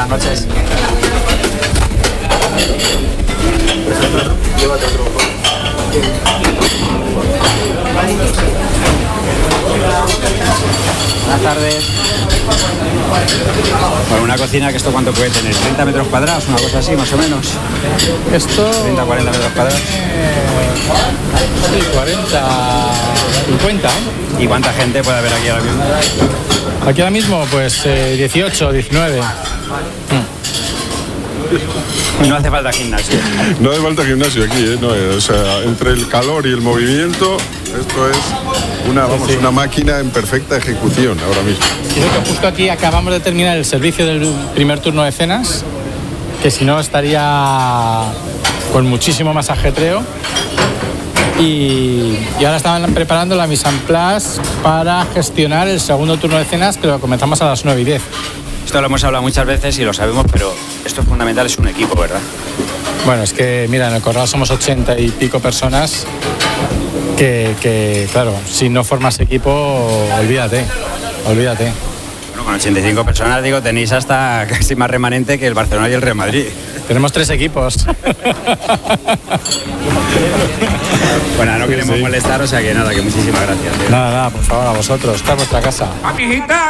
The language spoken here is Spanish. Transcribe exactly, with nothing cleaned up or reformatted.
Buenas noches. Buenas tardes. Bueno, una cocina que esto cuánto puede tener, treinta metros cuadrados, una cosa así más o menos. Esto... treinta, cuarenta metros cuadrados. Sí, cuarenta, cincuenta, ¿eh? ¿Y cuánta gente puede haber aquí ahora mismo? Aquí ahora mismo, pues eh, dieciocho, diecinueve. No hace falta gimnasio. No hace falta gimnasio aquí, ¿eh? No, o sea, entre el calor y el movimiento, esto es una, vamos, sí. una máquina en perfecta ejecución ahora mismo. Y creo que justo aquí acabamos de terminar el servicio del primer turno de cenas, que si no estaría con muchísimo más ajetreo. Y, y ahora estaban preparando la mise en place para gestionar el segundo turno de cenas, que lo comenzamos a las nueve y diez. Esto lo hemos hablado muchas veces y lo sabemos, pero esto es fundamental, es un equipo, ¿verdad? Bueno, es que, mira, en el Corral somos ochenta y pico personas que, que, claro, si no formas equipo, olvídate, olvídate. Bueno, con ochenta y cinco personas, digo, tenéis hasta casi más remanente que el Barcelona y el Real Madrid. Tenemos tres equipos. Bueno, no queremos sí. molestar, o sea que nada, que muchísimas gracias. Nada, nada, por favor, a vosotros, esta es vuestra casa.